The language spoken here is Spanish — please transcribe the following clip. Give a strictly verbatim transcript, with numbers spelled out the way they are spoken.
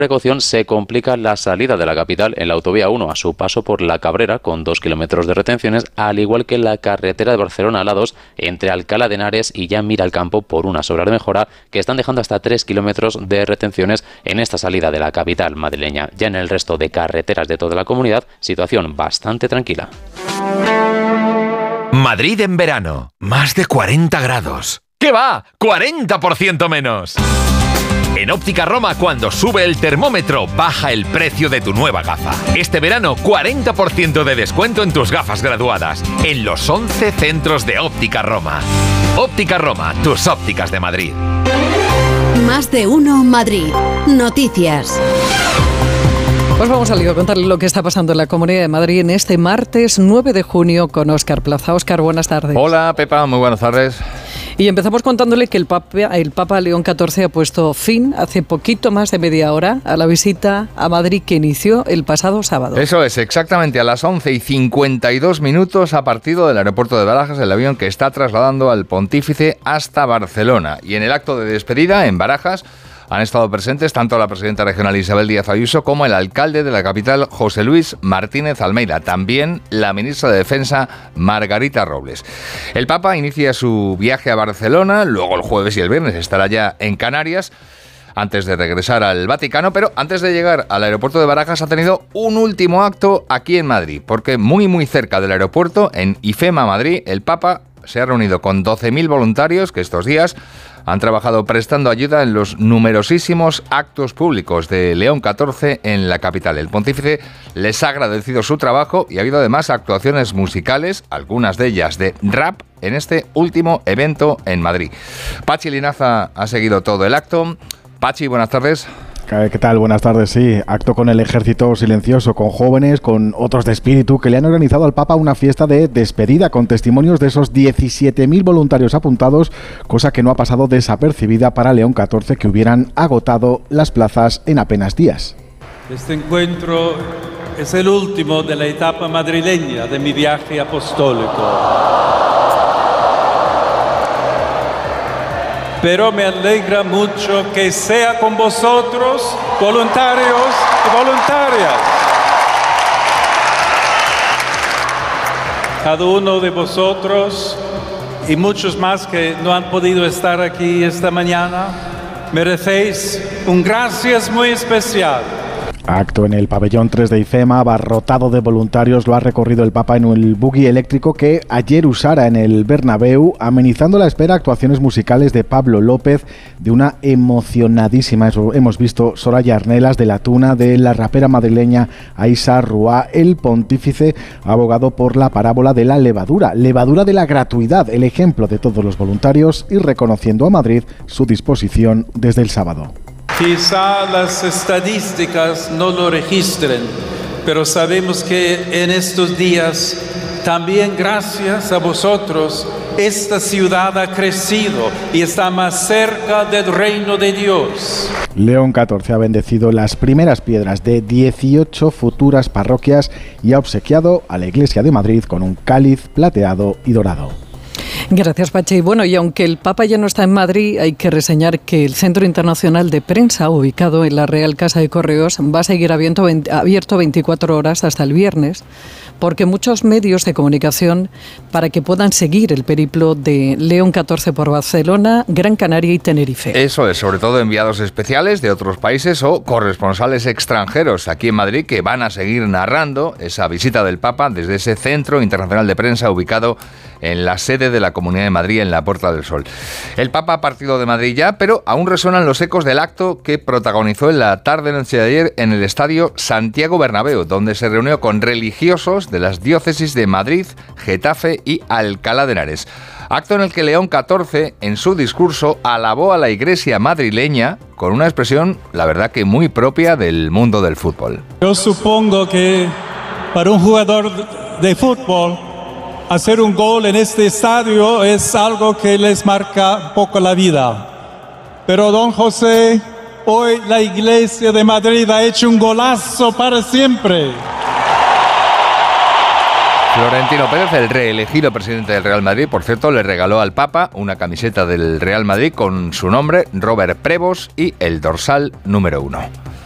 precaución se complica la salida de la capital en la autovía uno a su paso por La Cabrera con dos kilómetros de retenciones, al igual que en la carretera de Barcelona a la dos entre Alcalá de Henares y ya Miralcampo por unas obras de mejora que están dejando hasta tres kilómetros de retenciones en esta salida de la capital madrileña. Ya en el resto de carreteras de toda la comunidad, situación bastante tranquila. Madrid en verano, más de cuarenta grados. ¿Qué va? ¡cuarenta por ciento menos! En Óptica Roma, cuando sube el termómetro, baja el precio de tu nueva gafa. Este verano, cuarenta por ciento de descuento en tus gafas graduadas, en los once centros de Óptica Roma. Óptica Roma, tus ópticas de Madrid. Más de uno Madrid. Noticias. Pues vamos a lío, contarle lo que está pasando en la Comunidad de Madrid en este martes nueve de junio con Óscar Plaza. Óscar, buenas tardes. Hola, Pepa, muy buenas tardes. Y empezamos contándole que el Papa, el Papa León catorce ha puesto fin hace poquito más de media hora a la visita a Madrid que inició el pasado sábado. Eso es, exactamente a las once y cincuenta y dos minutos ha partido del aeropuerto de Barajas el avión que está trasladando al pontífice hasta Barcelona. Y en el acto de despedida en Barajas han estado presentes tanto la presidenta regional Isabel Díaz Ayuso como el alcalde de la capital, José Luis Martínez Almeida. También la ministra de Defensa, Margarita Robles. El Papa inicia su viaje a Barcelona, luego el jueves y el viernes estará ya en Canarias, antes de regresar al Vaticano, pero antes de llegar al aeropuerto de Barajas ha tenido un último acto aquí en Madrid, porque muy muy cerca del aeropuerto, en IFEMA Madrid, el Papa se ha reunido con doce mil voluntarios que estos días han trabajado prestando ayuda en los numerosísimos actos públicos de León catorce en la capital. El pontífice les ha agradecido su trabajo y ha habido además actuaciones musicales, algunas de ellas de rap, en este último evento en Madrid. Pachi Linaza ha seguido todo el acto. Pachi, buenas tardes. ¿Qué tal? Buenas tardes, sí. Acto con el ejército silencioso, con jóvenes, con otros de espíritu, que le han organizado al Papa una fiesta de despedida con testimonios de esos diecisiete mil voluntarios apuntados, cosa que no ha pasado desapercibida para León catorce, que hubieran agotado las plazas en apenas días. Este encuentro es el último de la etapa madrileña de mi viaje apostólico. Pero me alegra mucho que sea con vosotros, voluntarios y voluntarias. Cada uno de vosotros y muchos más que no han podido estar aquí esta mañana, merecéis un gracias muy especial. Acto en el pabellón tres de IFEMA, abarrotado de voluntarios, lo ha recorrido el Papa en el buggy eléctrico que ayer usara en el Bernabéu, amenizando la espera actuaciones musicales de Pablo López, de una emocionadísima, eso hemos visto, Soraya Arnelas, de la Tuna, de la rapera madrileña Aisha Ruá. El pontífice ha abogado por la parábola de la levadura, levadura de la gratuidad, el ejemplo de todos los voluntarios, y reconociendo a Madrid su disposición desde el sábado. Quizá las estadísticas no lo registren, pero sabemos que en estos días, también gracias a vosotros, esta ciudad ha crecido y está más cerca del reino de Dios. León catorce ha bendecido las primeras piedras de dieciocho futuras parroquias y ha obsequiado a la Iglesia de Madrid con un cáliz plateado y dorado. Gracias, Pachi. Bueno, y aunque el Papa ya no está en Madrid, hay que reseñar que el Centro Internacional de Prensa, ubicado en la Real Casa de Correos, va a seguir abierto, abierto veinticuatro horas hasta el viernes, porque muchos medios de comunicación, para que puedan seguir el periplo de León catorce por Barcelona, Gran Canaria y Tenerife. Eso es, sobre todo enviados especiales de otros países o corresponsales extranjeros aquí en Madrid que van a seguir narrando esa visita del Papa desde ese Centro Internacional de Prensa ubicado en la sede de la Comunidad de Madrid, en la Puerta del Sol. El Papa ha partido de Madrid ya, pero aún resuenan los ecos del acto que protagonizó en la tarde-noche de ayer en el estadio Santiago Bernabéu, donde se reunió con religiosos de las diócesis de Madrid, Getafe y Alcalá de Henares. Acto en el que León catorce, en su discurso, alabó a la Iglesia madrileña con una expresión, la verdad que muy propia del mundo del fútbol. Yo supongo que para un jugador de fútbol, hacer un gol en este estadio es algo que les marca un poco la vida. Pero don José, hoy la Iglesia de Madrid ha hecho un golazo para siempre. Florentino Pérez, el reelegido presidente del Real Madrid, por cierto, le regaló al Papa una camiseta del Real Madrid con su nombre, Robert Prevost, y el dorsal número uno.